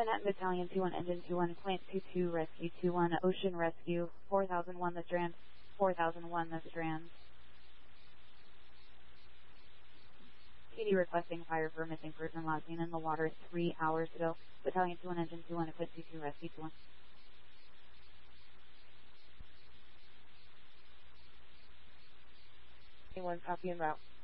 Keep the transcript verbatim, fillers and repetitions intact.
Manhattan Battalion two one, Engine two one, Plant two two, Rescue two one, Ocean Rescue, four thousand one The Strand, four thousand one The Strand. K D requesting fire for a missing person last seen in the water three hours ago. Battalion two one, Engine two one, Equip two two, Rescue two one. Anyone copy en route?